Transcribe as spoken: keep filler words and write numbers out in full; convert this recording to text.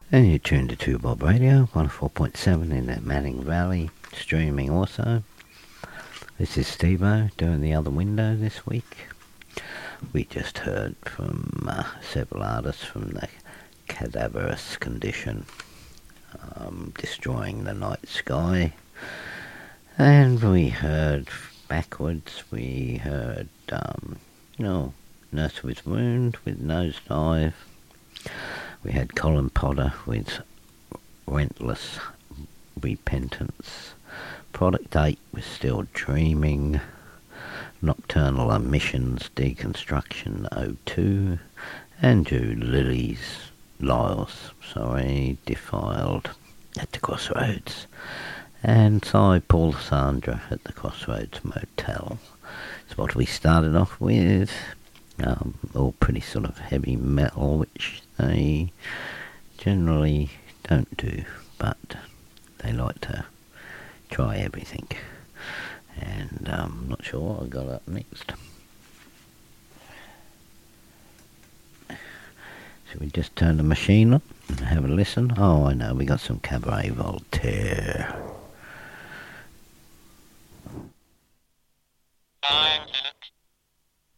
And you're tuned to Two Bob Radio, one oh four point seven in the Manning Valley, streaming also. This is Steve-O doing The Other Window this week. We just heard from uh, several artists from the Cadaverous Condition, um, Destroying the Night Sky. And we heard backwards, we heard, um, no, Nurse with Wound with Nosedive. We had Colin Potter with Relentless Repentance. Product eight was Still Dreaming. Nocturnal Emissions Deconstruction oh two. And Jude Lilies, Lyles, sorry, Defiled at the Crossroads. And Cy Paul Sandra at the Crossroads Motel. It's what we started off with. Um, all pretty sort of heavy metal, which they generally don't do, but they like to try everything. And I'm um, not sure what I got up next. Should we just turn the machine on and have a listen? Oh, I know, we got some Cabaret Voltaire.